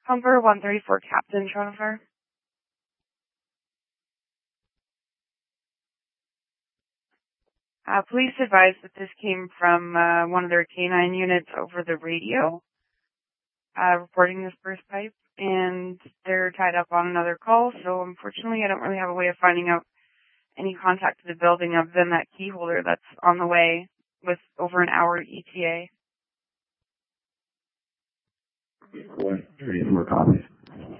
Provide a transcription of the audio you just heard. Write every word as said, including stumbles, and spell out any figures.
Humber one thirty-four, Captain, Toronto Fire. Uh, police advised that this came from uh, one of their canine units over the radio, uh, reporting this burst pipe, and they're tied up on another call, so unfortunately I don't really have a way of finding out any contact to the building other than that key holder that's on the way with over an hour E T A. one thirty-four copies.